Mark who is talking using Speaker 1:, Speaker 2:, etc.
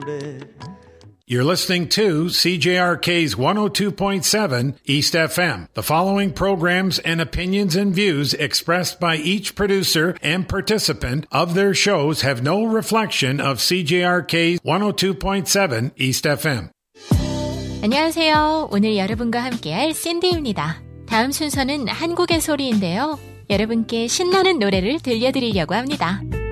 Speaker 1: You're listening to CJRK's 102.7 East FM. The following programs and opinions and views expressed by each producer and participant of their shows have no reflection of CJRK's 102.7 East FM.
Speaker 2: 안녕하세요. 오늘 여러분과 함께할 샌디입니다. 다음 순서는 한국의 소리인데요. 여러분께 신나는 노래를 들려드리려고 합니다.